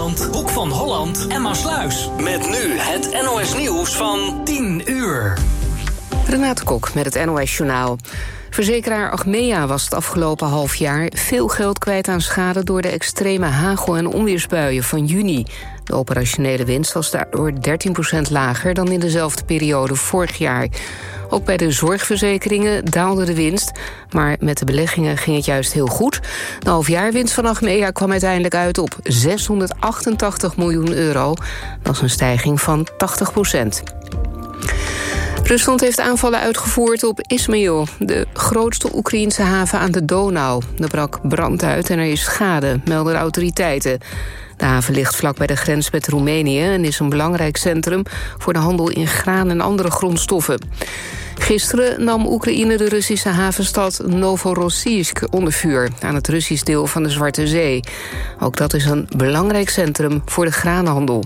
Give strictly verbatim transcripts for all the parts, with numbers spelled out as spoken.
Brabant, Hoek van Holland en Maasluis. Met nu het N O S Nieuws van tien uur. Renate Kok met het N O S-journaal. Verzekeraar Achmea was het afgelopen half jaar veel geld kwijt aan schade door de extreme hagel- en onweersbuien van juni. De operationele winst was daardoor dertien procent lager dan in dezelfde periode vorig jaar. Ook bij de zorgverzekeringen daalde de winst, maar met de beleggingen ging het juist heel goed. De halfjaarwinst van Achmea kwam uiteindelijk uit op zeshonderdachtentachtig miljoen euro. Dat is een stijging van tachtig procent. Rusland heeft aanvallen uitgevoerd op Izmail, de grootste Oekraïense haven aan de Donau. Er brak brand uit en er is schade, melden de autoriteiten. De haven ligt vlak bij de grens met Roemenië en is een belangrijk centrum voor de handel in graan en andere grondstoffen. Gisteren nam Oekraïne de Russische havenstad Novorossiysk onder vuur aan het Russisch deel van de Zwarte Zee. Ook dat is een belangrijk centrum voor de graanhandel.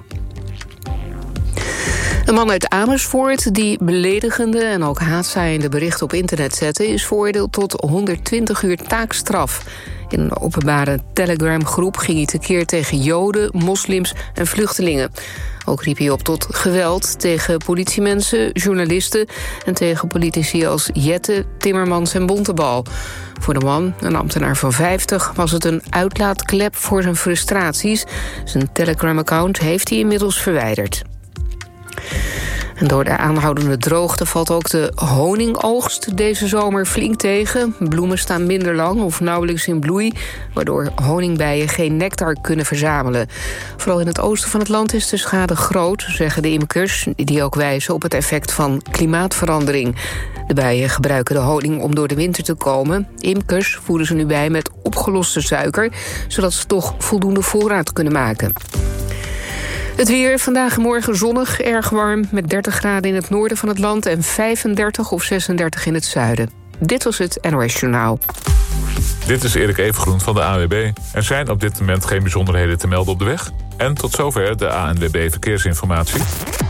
Een man uit Amersfoort die beledigende en ook haatzaaiende berichten op internet zette, is veroordeeld tot honderdtwintig uur taakstraf. In een openbare Telegram-groep ging hij tekeer tegen Joden, moslims en vluchtelingen. Ook riep hij op tot geweld tegen politiemensen, journalisten en tegen politici als Jette, Timmermans en Bontebal. Voor de man, een ambtenaar van vijftig, was het een uitlaatklep voor zijn frustraties. Zijn Telegram-account heeft hij inmiddels verwijderd. En door de aanhoudende droogte valt ook de honingoogst deze zomer flink tegen. Bloemen staan minder lang of nauwelijks in bloei, waardoor honingbijen geen nectar kunnen verzamelen. Vooral in het oosten van het land is de schade groot, zeggen de imkers, die ook wijzen op het effect van klimaatverandering. De bijen gebruiken de honing om door de winter te komen. Imkers voeden ze nu bij met opgeloste suiker, zodat ze toch voldoende voorraad kunnen maken. Het weer, vandaag en morgen zonnig, erg warm, met dertig graden in het noorden van het land en vijfendertig of zesendertig in het zuiden. Dit was het N O S Journaal. Dit is Erik Evengroen van de A N W B. Er zijn op dit moment geen bijzonderheden te melden op de weg. En tot zover de A N W B Verkeersinformatie.